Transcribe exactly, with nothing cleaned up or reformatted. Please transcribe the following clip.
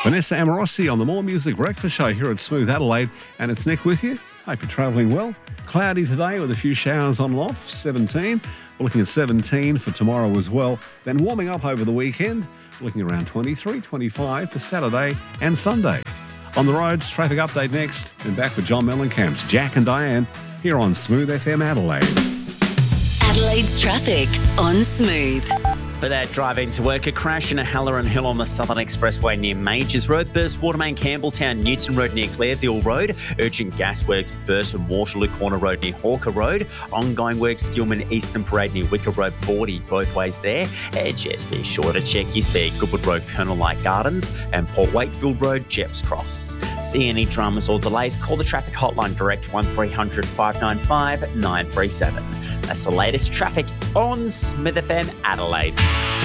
Vanessa Amorossi on the More Music Breakfast Show here at Smooth Adelaide, and it's Nick with you. Hope you're travelling well. Cloudy today with a few showers on and off, seventeen. We're looking at seventeen for tomorrow as well. Then warming up over the weekend, looking around twenty-three, twenty-five for Saturday and Sunday. On the roads, traffic update next, and back with John Mellencamp's Jack and Diane here on Smooth F M Adelaide. Adelaide's traffic on Smooth. For that drive into work, a crash in a Halloran Hill on the Southern Expressway near Majors Road, burst Watermain Campbelltown, Newton Road near Clareville Road, urgent gasworks, Burton Waterloo Corner Road near Hawker Road, ongoing works Gilman Eastern Parade near Wicker Road, forty both ways there, and just be sure to check your speed, Goodwood Road, Colonel Light Gardens, and Port Wakefield Road, Jeffs Cross. See any dramas or delays, call the traffic hotline direct one three hundred, five nine five, nine three seven. That's the latest traffic on Smith F M Adelaide.